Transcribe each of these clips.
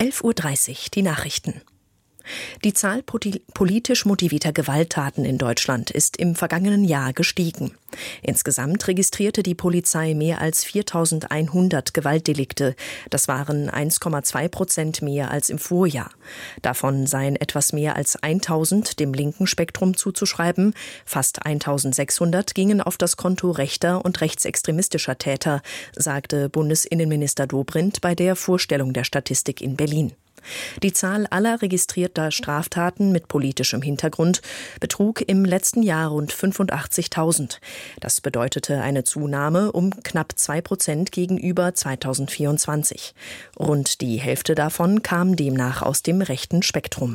11:30 Uhr, die Nachrichten. Die Zahl politisch motivierter Gewalttaten in Deutschland ist im vergangenen Jahr gestiegen. Insgesamt registrierte die Polizei mehr als 4.100 Gewaltdelikte. Das waren 1,2% mehr als im Vorjahr. Davon seien etwas mehr als 1.000 dem linken Spektrum zuzuschreiben. Fast 1.600 gingen auf das Konto rechter und rechtsextremistischer Täter, sagte Bundesinnenminister Dobrindt bei der Vorstellung der Statistik in Berlin. Die Zahl aller registrierter Straftaten mit politischem Hintergrund betrug im letzten Jahr rund 85.000. Das bedeutete eine Zunahme um knapp 2% gegenüber 2024. Rund die Hälfte davon kam demnach aus dem rechten Spektrum.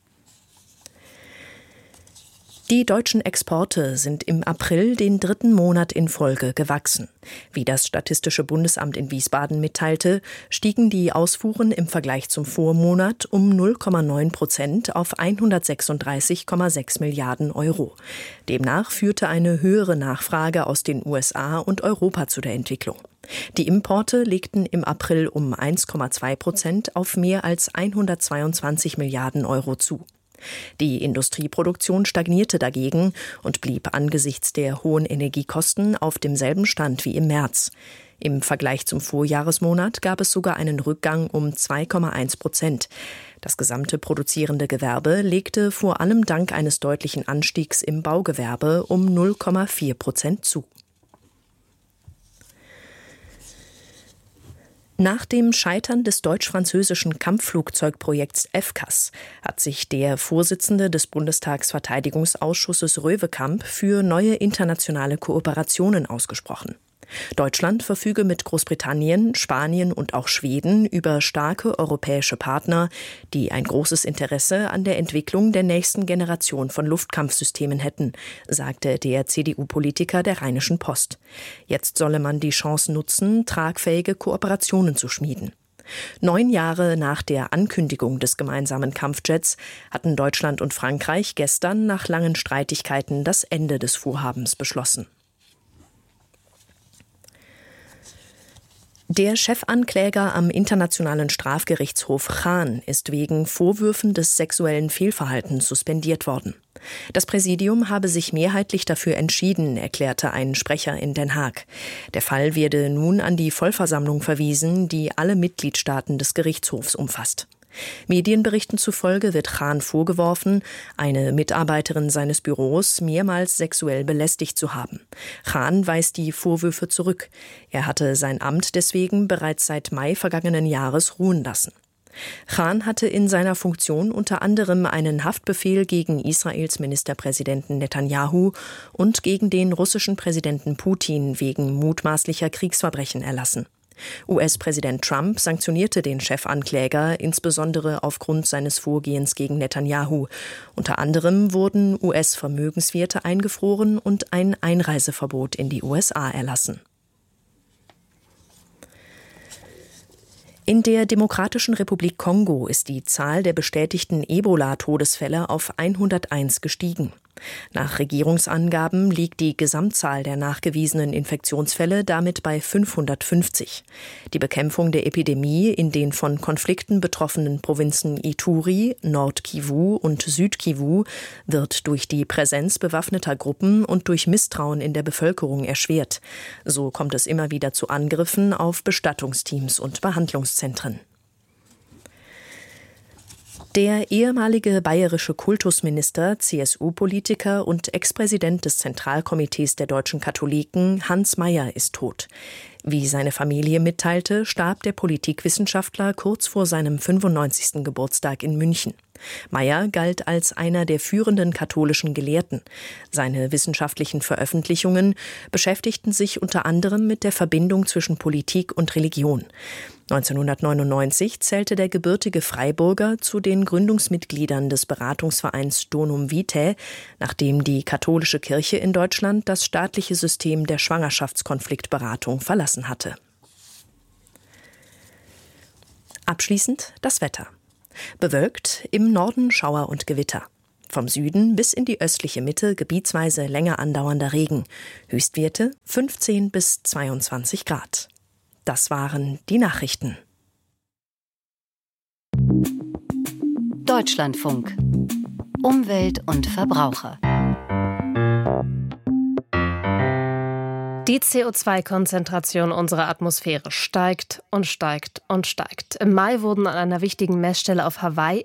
Die deutschen Exporte sind im April den 3. Monat in Folge gewachsen. Wie das Statistische Bundesamt in Wiesbaden mitteilte, stiegen die Ausfuhren im Vergleich zum Vormonat um 0,9% auf 136,6 Milliarden Euro. Demnach führte eine höhere Nachfrage aus den USA und Europa zu der Entwicklung. Die Importe legten im April um 1,2% auf mehr als 122 Milliarden Euro zu. Die Industrieproduktion stagnierte dagegen und blieb angesichts der hohen Energiekosten auf demselben Stand wie im März. Im Vergleich zum Vorjahresmonat gab es sogar einen Rückgang um 2,1%. Das gesamte produzierende Gewerbe legte vor allem dank eines deutlichen Anstiegs im Baugewerbe um 0,4% zu. Nach dem Scheitern des deutsch-französischen Kampfflugzeugprojekts FCAS hat sich der Vorsitzende des Bundestagsverteidigungsausschusses Röwekamp für neue internationale Kooperationen ausgesprochen. Deutschland verfüge mit Großbritannien, Spanien und auch Schweden über starke europäische Partner, die ein großes Interesse an der Entwicklung der nächsten Generation von Luftkampfsystemen hätten, sagte der CDU-Politiker der Rheinischen Post. Jetzt solle man die Chance nutzen, tragfähige Kooperationen zu schmieden. 9 Jahre nach der Ankündigung des gemeinsamen Kampfjets hatten Deutschland und Frankreich gestern nach langen Streitigkeiten das Ende des Vorhabens beschlossen. Der Chefankläger am Internationalen Strafgerichtshof Chan ist wegen Vorwürfen des sexuellen Fehlverhaltens suspendiert worden. Das Präsidium habe sich mehrheitlich dafür entschieden, erklärte ein Sprecher in Den Haag. Der Fall werde nun an die Vollversammlung verwiesen, die alle Mitgliedstaaten des Gerichtshofs umfasst. Medienberichten zufolge wird Chan vorgeworfen, eine Mitarbeiterin seines Büros mehrmals sexuell belästigt zu haben. Chan weist die Vorwürfe zurück. Er hatte sein Amt deswegen bereits seit Mai vergangenen Jahres ruhen lassen. Chan hatte in seiner Funktion unter anderem einen Haftbefehl gegen Israels Ministerpräsidenten Netanyahu und gegen den russischen Präsidenten Putin wegen mutmaßlicher Kriegsverbrechen erlassen. US-Präsident Trump sanktionierte den Chefankläger insbesondere aufgrund seines Vorgehens gegen Netanyahu. Unter anderem wurden US-Vermögenswerte eingefroren und ein Einreiseverbot in die USA erlassen. In der Demokratischen Republik Kongo ist die Zahl der bestätigten Ebola-Todesfälle auf 101 gestiegen. Nach Regierungsangaben liegt die Gesamtzahl der nachgewiesenen Infektionsfälle damit bei 550. Die Bekämpfung der Epidemie in den von Konflikten betroffenen Provinzen Ituri, Nord-Kivu und Süd-Kivu wird durch die Präsenz bewaffneter Gruppen und durch Misstrauen in der Bevölkerung erschwert. So kommt es immer wieder zu Angriffen auf Bestattungsteams und Behandlungszentren. Der ehemalige bayerische Kultusminister, CSU-Politiker und Ex-Präsident des Zentralkomitees der deutschen Katholiken, Hans Mayer, ist tot. Wie seine Familie mitteilte, starb der Politikwissenschaftler kurz vor seinem 95. Geburtstag in München. Mayer galt als einer der führenden katholischen Gelehrten. Seine wissenschaftlichen Veröffentlichungen beschäftigten sich unter anderem mit der Verbindung zwischen Politik und Religion. 1999 zählte der gebürtige Freiburger zu den Gründungsmitgliedern des Beratungsvereins Donum Vitae, nachdem die katholische Kirche in Deutschland das staatliche System der Schwangerschaftskonfliktberatung verlassen hatte. Abschließend das Wetter. Bewölkt, im Norden Schauer und Gewitter. Vom Süden bis in die östliche Mitte gebietsweise länger andauernder Regen. Höchstwerte 15 bis 22 Grad. Das waren die Nachrichten. Deutschlandfunk. Umwelt und Verbraucher. Die CO2-Konzentration unserer Atmosphäre steigt und steigt und steigt. Im Mai wurden an einer wichtigen Messstelle auf Hawaii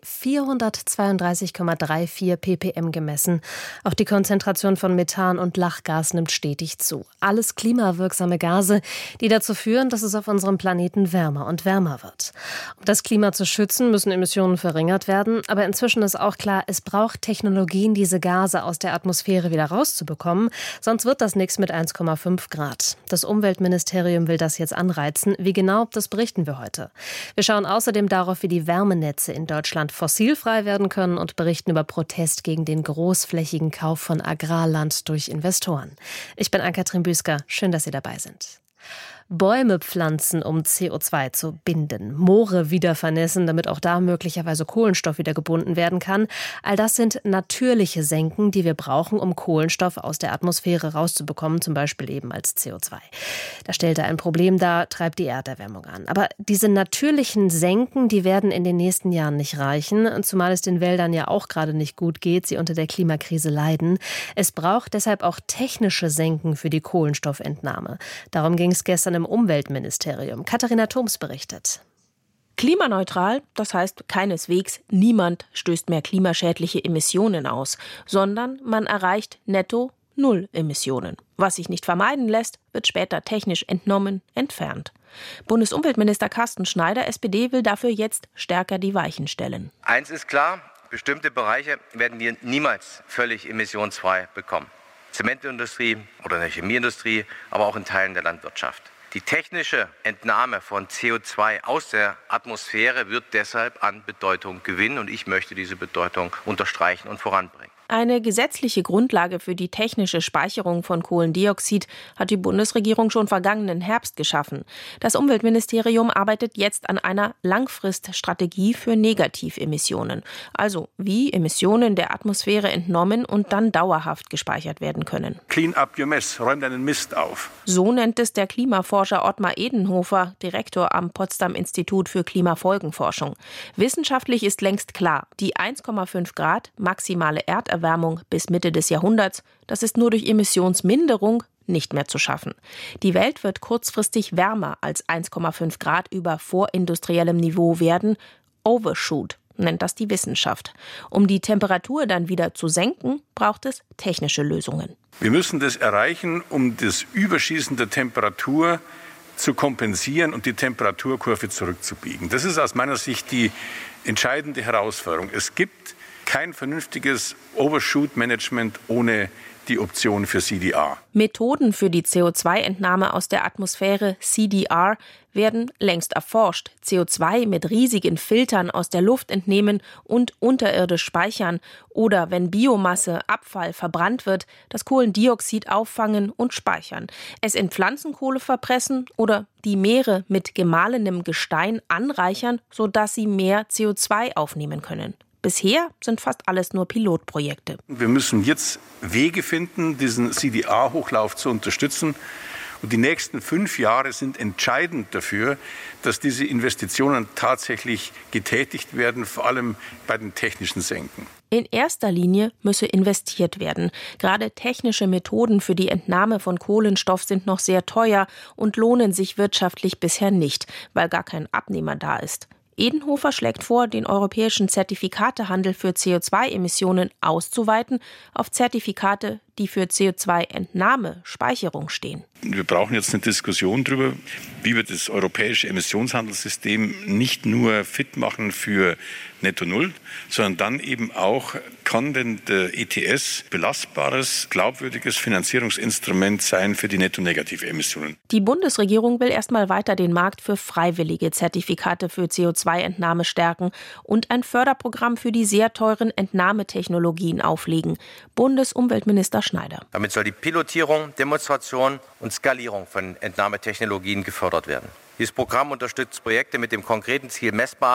432,34 ppm gemessen. Auch die Konzentration von Methan und Lachgas nimmt stetig zu. Alles klimawirksame Gase, die dazu führen, dass es auf unserem Planeten wärmer und wärmer wird. Um das Klima zu schützen, müssen Emissionen verringert werden. Aber inzwischen ist auch klar, es braucht Technologien, diese Gase aus der Atmosphäre wieder rauszubekommen. Sonst wird das nichts mit 1,5 Grad. Das Umweltministerium will das jetzt anreizen. Wie genau, das berichten wir heute. Wir schauen außerdem darauf, wie die Wärmenetze in Deutschland fossilfrei werden können und berichten über Protest gegen den großflächigen Kauf von Agrarland durch Investoren. Ich bin Ann-Kathrin Büsker. Schön, dass Sie dabei sind. Bäume pflanzen, um CO2 zu binden, Moore wieder vernässen, damit auch da möglicherweise Kohlenstoff wieder gebunden werden kann. All das sind natürliche Senken, die wir brauchen, um Kohlenstoff aus der Atmosphäre rauszubekommen, zum Beispiel eben als CO2. Da stellt er ein Problem dar, treibt die Erderwärmung an. Aber diese natürlichen Senken, die werden in den nächsten Jahren nicht reichen, zumal es den Wäldern ja auch gerade nicht gut geht, sie unter der Klimakrise leiden. Es braucht deshalb auch technische Senken für die Kohlenstoffentnahme. Darum ging es gestern im Umweltministerium. Katharina Thoms berichtet. Klimaneutral, das heißt keineswegs, niemand stößt mehr klimaschädliche Emissionen aus, sondern man erreicht netto Null Emissionen. Was sich nicht vermeiden lässt, wird später technisch entnommen, entfernt. Bundesumweltminister Carsten Schneider, SPD, will dafür jetzt stärker die Weichen stellen. Eins ist klar, bestimmte Bereiche werden wir niemals völlig emissionsfrei bekommen. Zementindustrie oder der Chemieindustrie, aber auch in Teilen der Landwirtschaft. Die technische Entnahme von CO2 aus der Atmosphäre wird deshalb an Bedeutung gewinnen und ich möchte diese Bedeutung unterstreichen und voranbringen. Eine gesetzliche Grundlage für die technische Speicherung von Kohlendioxid hat die Bundesregierung schon vergangenen Herbst geschaffen. Das Umweltministerium arbeitet jetzt an einer Langfriststrategie für Negativemissionen, also wie Emissionen der Atmosphäre entnommen und dann dauerhaft gespeichert werden können. Clean up your mess, räum deinen Mist auf. So nennt es der Klimaforscher Ottmar Edenhofer, Direktor am Potsdam Institut für Klimafolgenforschung. Wissenschaftlich ist längst klar, die 1,5 Grad maximale Erderwärmung bis Mitte des Jahrhunderts, das ist nur durch Emissionsminderung nicht mehr zu schaffen. Die Welt wird kurzfristig wärmer als 1,5 Grad über vorindustriellem Niveau werden. Overshoot nennt das die Wissenschaft. Um die Temperatur dann wieder zu senken, braucht es technische Lösungen. Wir müssen das erreichen, um das Überschießen der Temperatur zu kompensieren und die Temperaturkurve zurückzubiegen. Das ist aus meiner Sicht die entscheidende Herausforderung. Es gibt kein vernünftiges Overshoot-Management ohne die Option für CDR. Methoden für die CO2-Entnahme aus der Atmosphäre, CDR, werden längst erforscht. CO2 mit riesigen Filtern aus der Luft entnehmen und unterirdisch speichern. Oder wenn Biomasse, Abfall verbrannt wird, das Kohlendioxid auffangen und speichern. Es in Pflanzenkohle verpressen oder die Meere mit gemahlenem Gestein anreichern, sodass sie mehr CO2 aufnehmen können. Bisher sind fast alles nur Pilotprojekte. Wir müssen jetzt Wege finden, diesen CDR-Hochlauf zu unterstützen. Und die nächsten 5 Jahre sind entscheidend dafür, dass diese Investitionen tatsächlich getätigt werden, vor allem bei den technischen Senken. In erster Linie müsse investiert werden. Gerade technische Methoden für die Entnahme von Kohlenstoff sind noch sehr teuer und lohnen sich wirtschaftlich bisher nicht, weil gar kein Abnehmer da ist. Edenhofer schlägt vor, den europäischen Zertifikatehandel für CO2-Emissionen auszuweiten auf Zertifikate, die für CO2-Entnahme, Speicherung stehen. Wir brauchen jetzt eine Diskussion darüber, wie wir das europäische Emissionshandelssystem nicht nur fit machen für Netto Null, sondern dann eben auch, kann denn der ETS belastbares, glaubwürdiges Finanzierungsinstrument sein für die Netto-Negativ-Emissionen. Die Bundesregierung will erstmal weiter den Markt für freiwillige Zertifikate für CO2-Entnahme stärken und ein Förderprogramm für die sehr teuren Entnahmetechnologien auflegen. Bundesumweltminister Schneider. Damit soll die Pilotierung, Demonstration und Skalierung von Entnahmetechnologien gefördert werden. Dieses Programm unterstützt Projekte mit dem konkreten Ziel, messbare,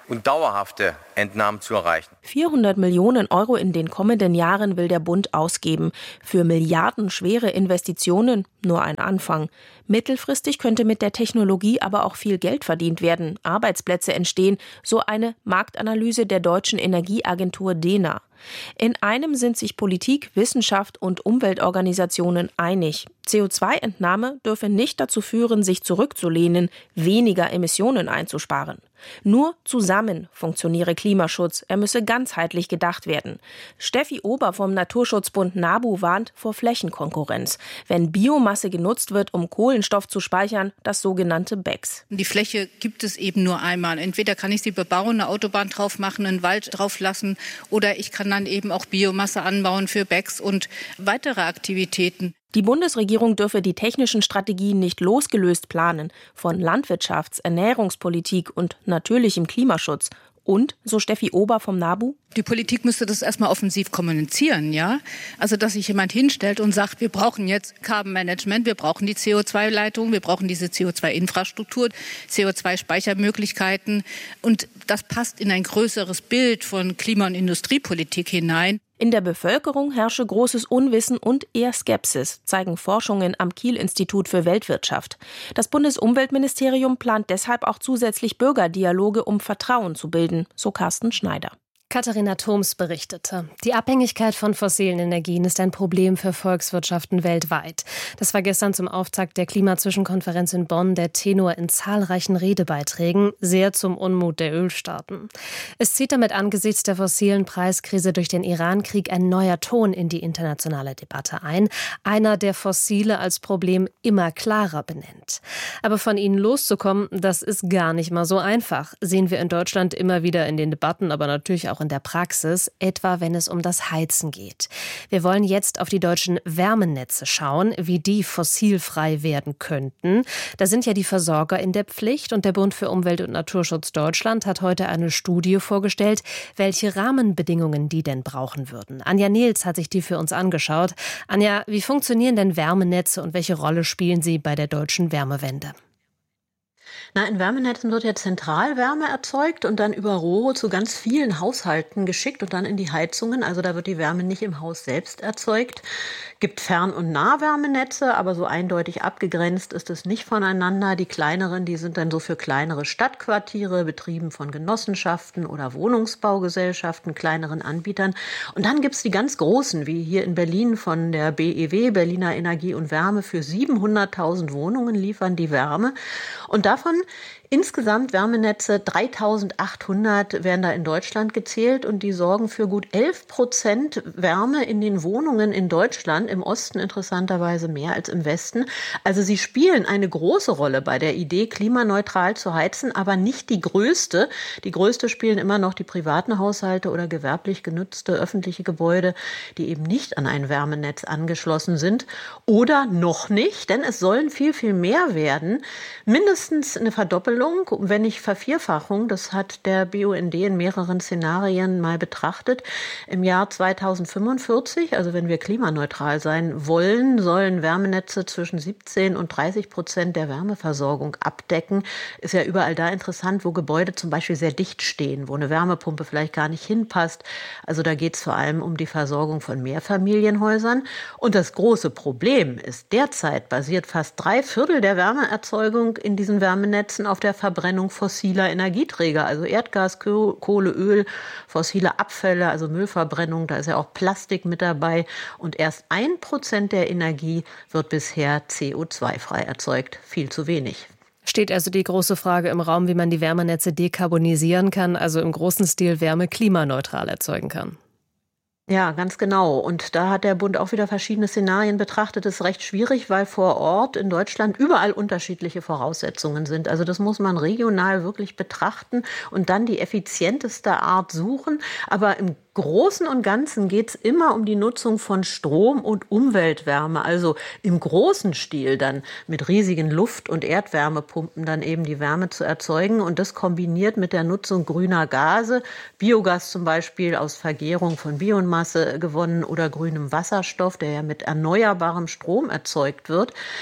und dauerhafte Entnahmen zu erreichen. 400 Millionen Euro in den kommenden Jahren will der Bund ausgeben. Für milliardenschwere Investitionen nur ein Anfang. Mittelfristig könnte mit der Technologie aber auch viel Geld verdient werden, Arbeitsplätze entstehen, so eine Marktanalyse der deutschen Energieagentur DENA. In einem sind sich Politik, Wissenschaft und Umweltorganisationen einig. CO2-Entnahme dürfe nicht dazu führen, sich zurückzulehnen, weniger Emissionen einzusparen. Nur zusammen funktioniere Klimaschutz, er müsse ganzheitlich gedacht werden. Steffi Ober vom Naturschutzbund NABU warnt vor Flächenkonkurrenz, wenn Biomasse genutzt wird, um Kohlenstoff zu speichern, das sogenannte BECCS. Die Fläche gibt es eben nur einmal. Entweder kann ich sie bebauen, eine Autobahn drauf machen, einen Wald drauf lassen, oder ich kann dann eben auch Biomasse anbauen für BECCS und weitere Aktivitäten. Die Bundesregierung dürfe die technischen Strategien nicht losgelöst planen von Landwirtschafts-, Ernährungspolitik und natürlichem Klimaschutz. Und, so Steffi Ober vom NABU, die Politik müsste das erstmal offensiv kommunizieren, ja? Also, dass sich jemand hinstellt und sagt, wir brauchen jetzt Carbon Management, wir brauchen die CO2-Leitung, wir brauchen diese CO2-Infrastruktur, CO2-Speichermöglichkeiten. Und das passt in ein größeres Bild von Klima- und Industriepolitik hinein. In der Bevölkerung herrsche großes Unwissen und eher Skepsis, zeigen Forschungen am Kiel-Institut für Weltwirtschaft. Das Bundesumweltministerium plant deshalb auch zusätzlich Bürgerdialoge, um Vertrauen zu bilden, so Carsten Schneider. Katharina Thoms berichtete, die Abhängigkeit von fossilen Energien ist ein Problem für Volkswirtschaften weltweit. Das war gestern zum Auftakt der Klimazwischenkonferenz in Bonn der Tenor in zahlreichen Redebeiträgen, sehr zum Unmut der Ölstaaten. Es zieht damit angesichts der fossilen Preiskrise durch den Iran-Krieg ein neuer Ton in die internationale Debatte ein, einer, der Fossile als Problem immer klarer benennt. Aber von ihnen loszukommen, das ist gar nicht mal so einfach, sehen wir in Deutschland immer wieder in den Debatten, aber natürlich auch in der Praxis, etwa wenn es um das Heizen geht. Wir wollen jetzt auf die deutschen Wärmenetze schauen, wie die fossilfrei werden könnten. Da sind ja die Versorger in der Pflicht und der Bund für Umwelt und Naturschutz Deutschland hat heute eine Studie vorgestellt, welche Rahmenbedingungen die denn brauchen würden. Anja Nils hat sich die für uns angeschaut. Anja, wie funktionieren denn Wärmenetze und welche Rolle spielen sie bei der deutschen Wärmewende? In Wärmenetzen wird ja Zentralwärme erzeugt und dann über Rohre zu ganz vielen Haushalten geschickt und dann in die Heizungen. Also da wird die Wärme nicht im Haus selbst erzeugt. Gibt Fern- und Nahwärmenetze, aber so eindeutig abgegrenzt ist es nicht voneinander. Die kleineren, die sind dann so für kleinere Stadtquartiere, betrieben von Genossenschaften oder Wohnungsbaugesellschaften, kleineren Anbietern. Und dann gibt's die ganz großen, wie hier in Berlin von der BEW, Berliner Energie und Wärme, für 700.000 Wohnungen liefern die Wärme. Und davon insgesamt Wärmenetze 3.800 werden da in Deutschland gezählt und die sorgen für gut 11% Wärme in den Wohnungen in Deutschland, im Osten interessanterweise mehr als im Westen. Also sie spielen eine große Rolle bei der Idee, klimaneutral zu heizen, aber nicht die größte. Die größte spielen immer noch die privaten Haushalte oder gewerblich genutzte öffentliche Gebäude, die eben nicht an ein Wärmenetz angeschlossen sind oder noch nicht, denn es sollen viel, viel mehr werden. Mindestens eine Verdoppelung, wenn nicht Vervierfachung, das hat der BUND in mehreren Szenarien mal betrachtet. Im Jahr 2045, also wenn wir klimaneutral sein wollen, sollen Wärmenetze zwischen 17% und 30% der Wärmeversorgung abdecken. Ist ja überall da interessant, wo Gebäude zum Beispiel sehr dicht stehen, wo eine Wärmepumpe vielleicht gar nicht hinpasst. Also da geht es vor allem um die Versorgung von Mehrfamilienhäusern. Und das große Problem ist, derzeit basiert fast 3/4 der Wärmeerzeugung in diesen Wärmenetzen auf der Verbrennung fossiler Energieträger, also Erdgas, Kohle, Öl, fossile Abfälle, also Müllverbrennung, da ist ja auch Plastik mit dabei. Und erst 1% der Energie wird bisher CO2-frei erzeugt. Viel zu wenig. Steht also die große Frage im Raum, wie man die Wärmenetze dekarbonisieren kann, also im großen Stil Wärme klimaneutral erzeugen kann. Ja, ganz genau. Und da hat der Bund auch wieder verschiedene Szenarien betrachtet. Das ist recht schwierig, weil vor Ort in Deutschland überall unterschiedliche Voraussetzungen sind. Also das muss man regional wirklich betrachten und dann die effizienteste Art suchen. Aber im Großen und Ganzen geht es immer um die Nutzung von Strom und Umweltwärme, also im großen Stil dann mit riesigen Luft- und Erdwärmepumpen dann eben die Wärme zu erzeugen und das kombiniert mit der Nutzung grüner Gase, Biogas zum Beispiel aus Vergärung von Biomasse gewonnen oder grünem Wasserstoff, der ja mit erneuerbarem Strom erzeugt wird.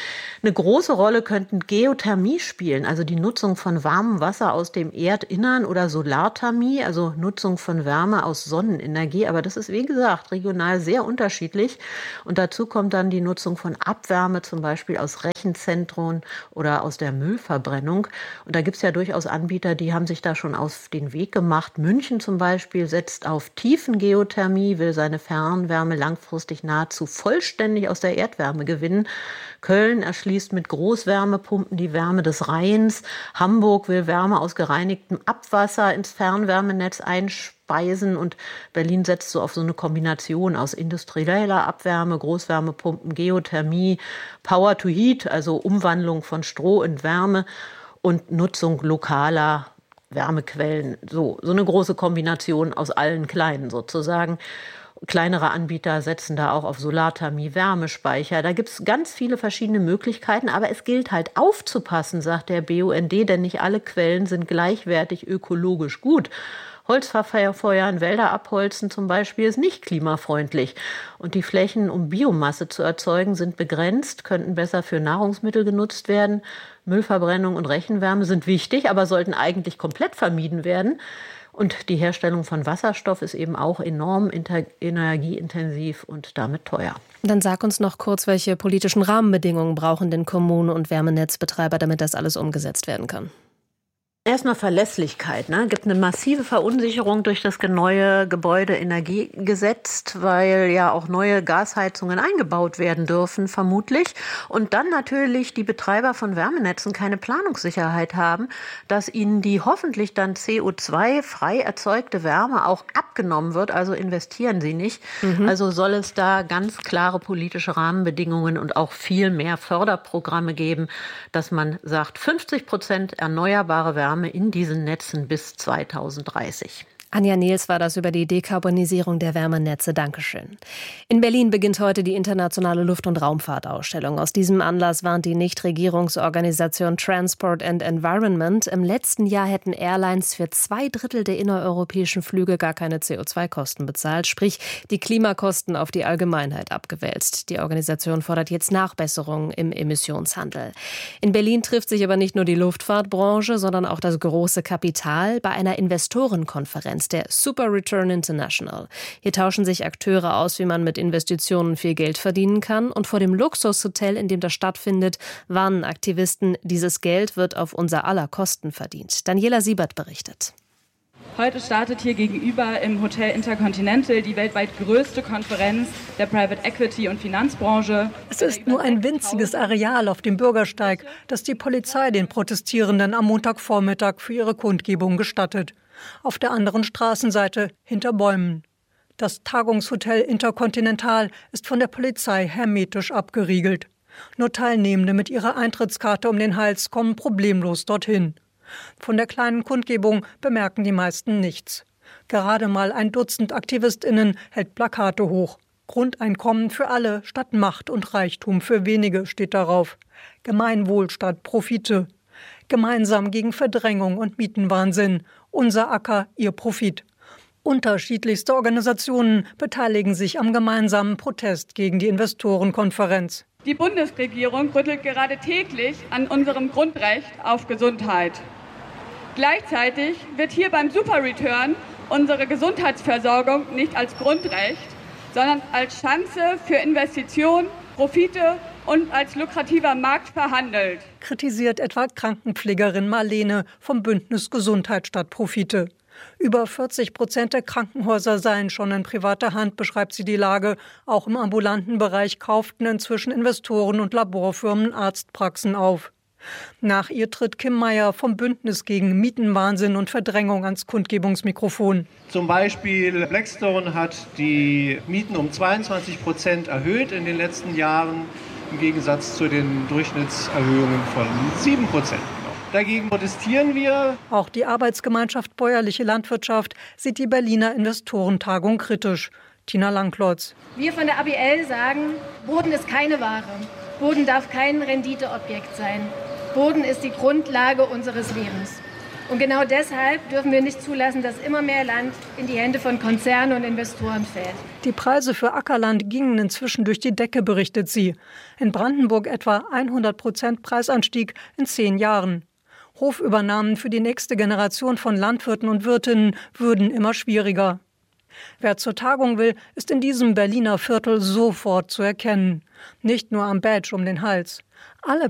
Eine große Rolle könnten Geothermie spielen, also die Nutzung von warmem Wasser aus dem Erdinnern, oder Solarthermie, also Nutzung von Wärme aus Sonnenenergie. Aber das ist, wie gesagt, regional sehr unterschiedlich. Und dazu kommt dann die Nutzung von Abwärme, zum Beispiel aus Rechenzentren oder aus der Müllverbrennung. Und da gibt es ja durchaus Anbieter, die haben sich da schon auf den Weg gemacht. München zum Beispiel setzt auf Tiefengeothermie, will seine Fernwärme langfristig nahezu vollständig aus der Erdwärme gewinnen. Köln erschließt mit Großwärmepumpen die Wärme des Rheins. Hamburg will Wärme aus gereinigtem Abwasser ins Fernwärmenetz einspeisen. Und Berlin setzt so auf so eine Kombination aus industrieller Abwärme, Großwärmepumpen, Geothermie, Power to Heat, also Umwandlung von Stroh in Wärme und Nutzung lokaler Wärmequellen. So eine große Kombination aus allen Kleinen sozusagen. Kleinere Anbieter setzen da auch auf Solarthermie, Wärmespeicher. Da gibt es ganz viele verschiedene Möglichkeiten, aber es gilt halt aufzupassen, sagt der BUND, denn nicht alle Quellen sind gleichwertig ökologisch gut. Holzverfeuern, Wälder abholzen zum Beispiel ist nicht klimafreundlich. Und die Flächen, um Biomasse zu erzeugen, sind begrenzt, könnten besser für Nahrungsmittel genutzt werden. Müllverbrennung und Rechenwärme sind wichtig, aber sollten eigentlich komplett vermieden werden. Und die Herstellung von Wasserstoff ist eben auch enorm energieintensiv und damit teuer. Dann sag uns noch kurz, welche politischen Rahmenbedingungen brauchen denn Kommunen und Wärmenetzbetreiber, damit das alles umgesetzt werden kann? Erstmal Verlässlichkeit. Es gibt eine massive Verunsicherung durch das neue Gebäudeenergiegesetz, weil ja auch neue Gasheizungen eingebaut werden dürfen, vermutlich. Und dann natürlich die Betreiber von Wärmenetzen keine Planungssicherheit haben, dass ihnen die hoffentlich dann CO2-frei erzeugte Wärme auch abgenommen wird. Also investieren sie nicht. Also soll es da ganz klare politische Rahmenbedingungen und auch viel mehr Förderprogramme geben, dass man sagt, 50% erneuerbare Wärme in diesen Netzen bis 2030. Anja Nils war das über die Dekarbonisierung der Wärmenetze. Dankeschön. In Berlin beginnt heute die internationale Luft- und Raumfahrtausstellung. Aus diesem Anlass warnt die Nichtregierungsorganisation Transport and Environment, im letzten Jahr hätten Airlines für 2/3 der innereuropäischen Flüge gar keine CO2-Kosten bezahlt, sprich die Klimakosten auf die Allgemeinheit abgewälzt. Die Organisation fordert jetzt Nachbesserungen im Emissionshandel. In Berlin trifft sich aber nicht nur die Luftfahrtbranche, sondern auch das große Kapital bei einer Investorenkonferenz, der Super Return International. Hier tauschen sich Akteure aus, wie man mit Investitionen viel Geld verdienen kann. Und vor dem Luxushotel, in dem das stattfindet, warnen Aktivisten, dieses Geld wird auf unser aller Kosten verdient. Daniela Siebert berichtet. Heute startet hier gegenüber im Hotel Intercontinental die weltweit größte Konferenz der Private Equity und Finanzbranche. Es ist nur ein winziges Areal auf dem Bürgersteig, das die Polizei den Protestierenden am Montagvormittag für ihre Kundgebung gestattet. Auf der anderen Straßenseite, hinter Bäumen. Das Tagungshotel Intercontinental ist von der Polizei hermetisch abgeriegelt. Nur Teilnehmende mit ihrer Eintrittskarte um den Hals kommen problemlos dorthin. Von der kleinen Kundgebung bemerken die meisten nichts. Gerade mal ein Dutzend AktivistInnen hält Plakate hoch. Grundeinkommen für alle statt Macht und Reichtum für wenige steht darauf. Gemeinwohl statt Profite. Gemeinsam gegen Verdrängung und Mietenwahnsinn. Unser Acker, ihr Profit. Unterschiedlichste Organisationen beteiligen sich am gemeinsamen Protest gegen die Investorenkonferenz. Die Bundesregierung rüttelt gerade täglich an unserem Grundrecht auf Gesundheit. Gleichzeitig wird hier beim Super Return unsere Gesundheitsversorgung nicht als Grundrecht, sondern als Chance für Investitionen, Profite und als lukrativer Markt verhandelt. Kritisiert etwa Krankenpflegerin Marlene vom Bündnis Gesundheit statt Profite. Über 40% der Krankenhäuser seien schon in privater Hand, beschreibt sie die Lage. Auch im ambulanten Bereich kauften inzwischen Investoren und Laborfirmen Arztpraxen auf. Nach ihr tritt Kim Meyer vom Bündnis gegen Mietenwahnsinn und Verdrängung ans Kundgebungsmikrofon. Zum Beispiel Blackstone hat die Mieten um 22% erhöht in den letzten Jahren, im Gegensatz zu den Durchschnittserhöhungen von 7%. Dagegen protestieren wir. Auch die Arbeitsgemeinschaft Bäuerliche Landwirtschaft sieht die Berliner Investorentagung kritisch. Tina Langklotz. Wir von der ABL sagen, Boden ist keine Ware. Boden darf kein Renditeobjekt sein. Boden ist die Grundlage unseres Lebens. Und genau deshalb dürfen wir nicht zulassen, dass immer mehr Land in die Hände von Konzernen und Investoren fällt. Die Preise für Ackerland gingen inzwischen durch die Decke, berichtet sie. In Brandenburg etwa 100% Preisanstieg in 10 Jahren. Hofübernahmen für die nächste Generation von Landwirten und Wirtinnen würden immer schwieriger. Wer zur Tagung will, ist in diesem Berliner Viertel sofort zu erkennen. Nicht nur am Badge um den Hals. Alle